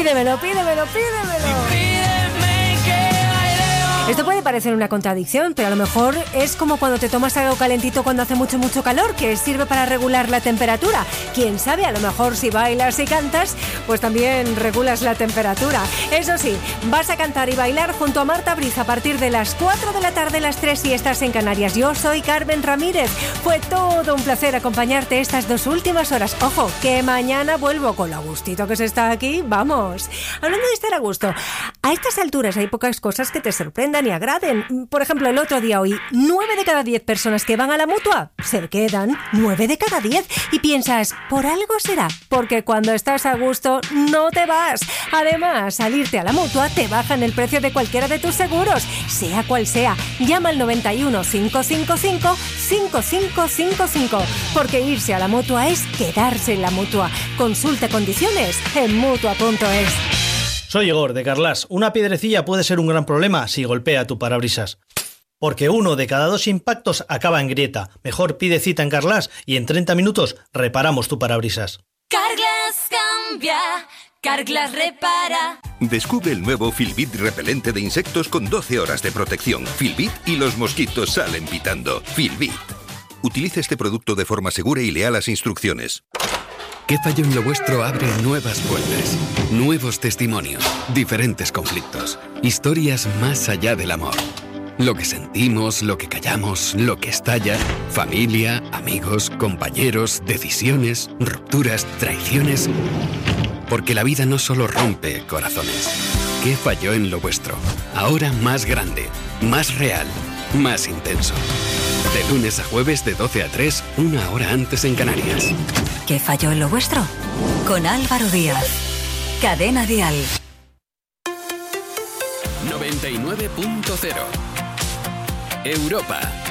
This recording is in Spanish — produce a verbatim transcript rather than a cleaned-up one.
Pídemelo, pídemelo, pídemelo. Esto puede parecer una contradicción, pero a lo mejor es como cuando te tomas algo calentito cuando hace mucho, mucho calor, que sirve para regular la temperatura. Quién sabe, a lo mejor si bailas y cantas, pues también regulas la temperatura. Eso sí, vas a cantar y bailar junto a Marta Briz a partir de las cuatro de la tarde, las tres si estás en Canarias. Yo soy Carmen Ramírez. Fue todo un placer acompañarte estas dos últimas horas. Ojo, que mañana vuelvo con lo gustito que se está aquí. Vamos. Hablando de estar a gusto, a estas alturas hay pocas cosas que te sorprendan y agraden. Por ejemplo, el otro día oí nueve de cada diez personas que van a la Mutua se quedan. Nueve de cada diez. Y piensas, por algo será, porque cuando estás a gusto no te vas. Además, al irte a la Mutua te bajan el precio de cualquiera de tus seguros, sea cual sea. Llama al noventa y uno, cinco cinco cinco, cinco cinco cinco cinco, porque irse a la Mutua es quedarse en la Mutua. Consulta condiciones en mutua punto es. Soy Igor, de Carglass. Una piedrecilla puede ser un gran problema si golpea tu parabrisas. Porque uno de cada dos impactos acaba en grieta. Mejor pide cita en Carglass y en treinta minutos reparamos tu parabrisas. Carglass cambia, Carglass repara. Descubre el nuevo Filbit repelente de insectos con doce horas de protección. Filbit y los mosquitos salen pitando. Filbit. Utilice este producto de forma segura y lea las instrucciones. ¿Qué falló en lo vuestro? Abre nuevas puertas, nuevos testimonios, diferentes conflictos, historias más allá del amor. Lo que sentimos, lo que callamos, lo que estalla, familia, amigos, compañeros, decisiones, rupturas, traiciones. Porque la vida no solo rompe corazones. ¿Qué falló en lo vuestro? Ahora más grande, más real, más intenso. De lunes a jueves de doce a tres, una hora antes en Canarias. ¿Qué falló en lo vuestro? Con Álvaro Díaz. Cadena Dial. noventa y nueve punto cero. Europa.